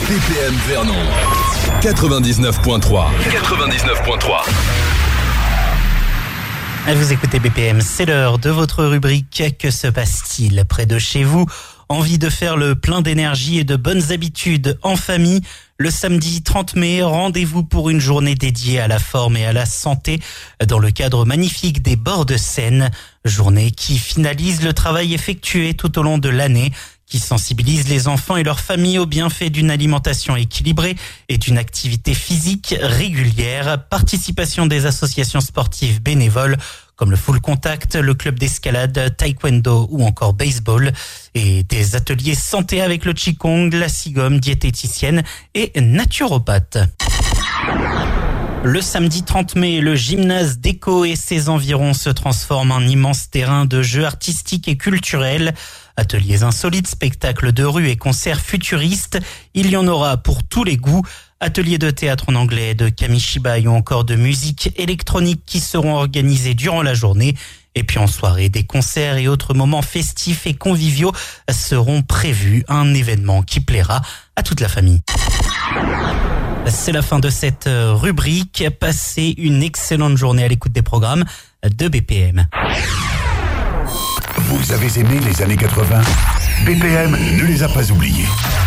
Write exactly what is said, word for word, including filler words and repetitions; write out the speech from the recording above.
B P M Vernon quatre-vingt-dix-neuf point trois. quatre-vingt-dix-neuf point trois. Vous écoutez B P M, c'est l'heure de votre rubrique « Que se passe-t-il près de chez vous ?» Envie de faire le plein d'énergie et de bonnes habitudes en famille? Le samedi trente mai, rendez-vous pour une journée dédiée à la forme et à la santé dans le cadre magnifique des bords de Seine. Journée qui finalise le travail effectué tout au long de l'année, qui sensibilise les enfants et leurs familles aux bienfaits d'une alimentation équilibrée et d'une activité physique régulière. Participation des associations sportives bénévoles comme le Full Contact, le club d'escalade, taekwondo ou encore baseball, et des ateliers santé avec le Qigong, la Qigong, diététicienne et naturopathe. Le samedi trente mai, le gymnase d'Éco et ses environs se transforme en immense terrain de jeux artistiques et culturels. Ateliers insolites, spectacles de rue et concerts futuristes, il y en aura pour tous les goûts. Ateliers de théâtre en anglais, de kamishibai ou encore de musique électronique qui seront organisés durant la journée. Et puis en soirée, des concerts et autres moments festifs et conviviaux seront prévus. Un événement qui plaira à toute la famille. C'est la fin de cette rubrique. Passez une excellente journée à l'écoute des programmes de B P M. Vous avez aimé les années quatre-vingts? B P M ne les a pas oubliés.